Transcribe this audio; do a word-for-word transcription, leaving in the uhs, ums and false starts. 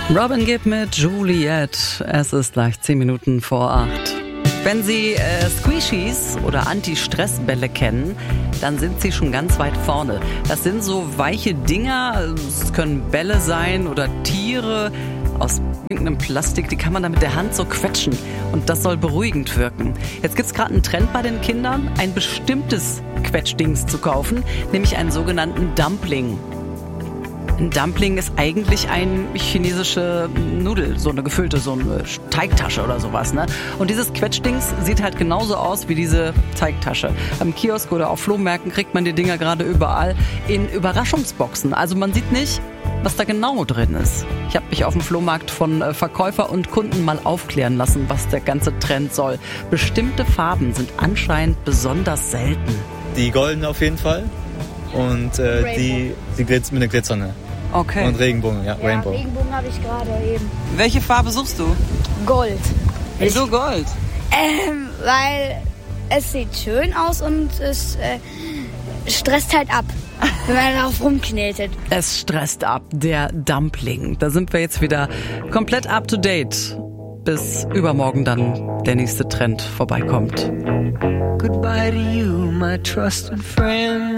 Robin Gibb mit Juliet. Es ist gleich zehn Minuten vor acht. Wenn Sie äh, Squishies oder Anti-Stress-Bälle kennen, dann sind sie schon ganz weit vorne. Das sind so weiche Dinger, es können Bälle sein oder Tiere aus irgendeinem Plastik, die kann man dann mit der Hand so quetschen und das soll beruhigend wirken. Jetzt gibt's gerade einen Trend bei den Kindern, ein bestimmtes Quetschdings zu kaufen, nämlich einen sogenannten Dumpling. Ein Dumpling ist eigentlich eine chinesische Nudel, so eine gefüllte, so eine Teigtasche oder sowas, ne? Und dieses Quetschdings sieht halt genauso aus wie diese Teigtasche. Am Kiosk oder auf Flohmärkten kriegt man die Dinger gerade überall in Überraschungsboxen. Also man sieht nicht, was da genau drin ist. Ich habe mich auf dem Flohmarkt von Verkäufer und Kunden mal aufklären lassen, was der ganze Trend soll. Bestimmte Farben sind anscheinend besonders selten. Die golden auf jeden Fall und äh, die, die glitz- mit der glitzernde. Okay. Und Regenbogen, ja, Ja, Rainbow. Regenbogen habe ich gerade eben. Welche Farbe suchst du? Gold. Wieso Gold? Ähm, weil es sieht schön aus und es äh, stresst halt ab, wenn man darauf rumknetet. Es stresst ab, der Dumpling. Da sind wir jetzt wieder komplett up to date. Bis übermorgen dann der nächste Trend vorbeikommt. Goodbye to you, my trusted friend.